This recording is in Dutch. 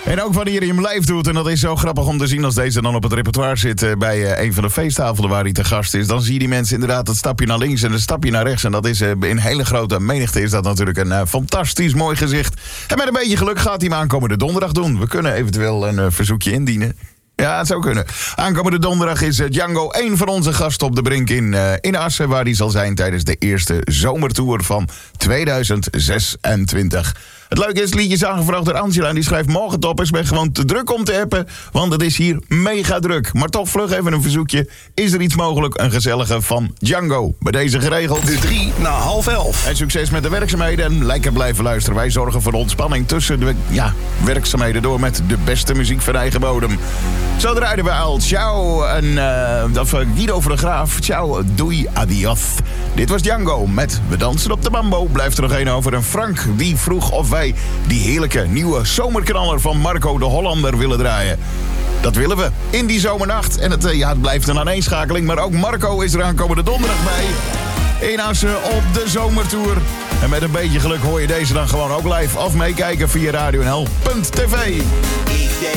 En ook wanneer hij hem live doet, en dat is zo grappig om te zien als deze dan op het repertoire zit bij een van de feesttafelen waar hij te gast is. Dan zie je die mensen inderdaad het stapje naar links en het stapje naar rechts. En dat is in hele grote menigte is dat natuurlijk een fantastisch mooi gezicht. En met een beetje geluk gaat hij hem aankomende donderdag doen. We kunnen eventueel een verzoekje indienen. Ja, het zou kunnen. Aankomende donderdag is Django een van onze gasten op de Brink in Assen, waar hij zal zijn tijdens de eerste zomertour van 2026. Het leuke is, het liedje is aangevraagd door Angela en die schrijft: morgen toppers, ben gewoon te druk om te appen, want het is hier mega druk. Maar toch vlug even een verzoekje. Is er iets mogelijk? Een gezellige van Django. Bij deze geregeld. De 3 na 10:30. En succes met de werkzaamheden en lekker blijven luisteren. Wij zorgen voor ontspanning tussen de werkzaamheden door met de beste muziek van eigen bodem. Zo draaiden we al. Ciao. Guido van der Graaf. Ciao. Doei. Adios. Dit was Django met We dansen op de bambo. Blijft er nog één over. En Frank die vroeg of wij die heerlijke nieuwe zomerknaller van Marco de Hollander willen draaien. Dat willen we in die zomernacht. En het blijft een aaneenschakeling. Maar ook Marco is er aankomende donderdag bij. In Assen op de zomertour. En met een beetje geluk hoor je deze dan gewoon ook live of meekijken via radionl.tv. Each day